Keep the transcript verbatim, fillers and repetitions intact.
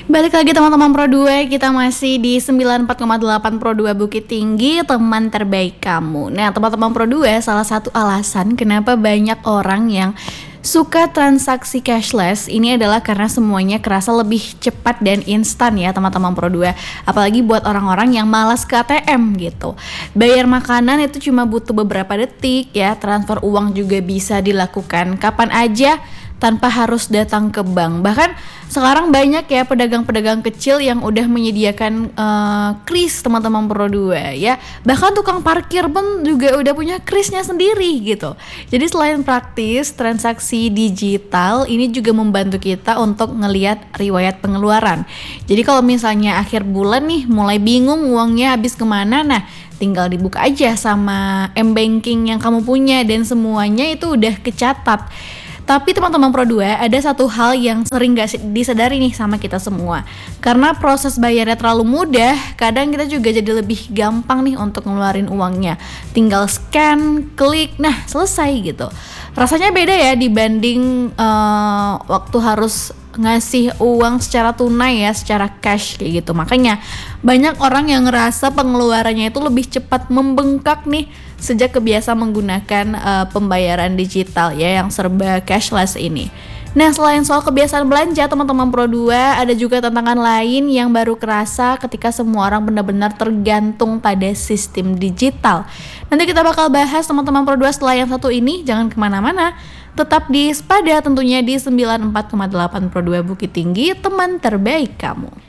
Balik lagi teman-teman Pro dua, kita masih di sembilan puluh empat koma delapan Pro dua Bukit Tinggi, teman terbaik kamu. Nah teman-teman Pro dua, salah satu alasan kenapa banyak orang yang suka transaksi cashless ini adalah karena semuanya kerasa lebih cepat dan instan ya teman-teman Pro dua. Apalagi buat orang-orang yang malas ke A T M gitu. Bayar makanan itu cuma butuh beberapa detik ya, transfer uang juga bisa dilakukan kapan aja tanpa harus datang ke bank. Bahkan sekarang banyak ya pedagang-pedagang kecil yang udah menyediakan uh, kris teman-teman Pro dua ya. Bahkan tukang parkir pun juga udah punya krisnya sendiri gitu. Jadi selain praktis, transaksi digital ini juga membantu kita untuk ngelihat riwayat pengeluaran. Jadi kalau misalnya akhir bulan nih mulai bingung uangnya habis kemana, nah tinggal dibuka aja sama m-banking yang kamu punya dan semuanya itu udah kecatat. Tapi teman-teman Pro dua, ada satu hal yang sering gak disadari nih sama kita semua. Karena proses bayarnya terlalu mudah, kadang kita juga jadi lebih gampang nih untuk ngeluarin uangnya. Tinggal scan, klik, nah selesai gitu. Rasanya beda ya dibanding uh, waktu harus ngasih uang secara tunai ya, secara cash kayak gitu. Makanya banyak orang yang ngerasa pengeluarannya itu lebih cepat membengkak nih sejak kebiasa menggunakan uh, pembayaran digital ya yang serba cashless ini. Nah selain soal kebiasaan belanja teman-teman Pro dua, ada juga tantangan lain yang baru kerasa ketika semua orang benar-benar tergantung pada sistem digital. Nanti kita bakal bahas teman-teman Pro dua setelah yang satu ini, jangan kemana-mana. Tetap di Spada tentunya di sembilan puluh empat koma delapan Pro dua Bukit Tinggi, teman terbaik kamu.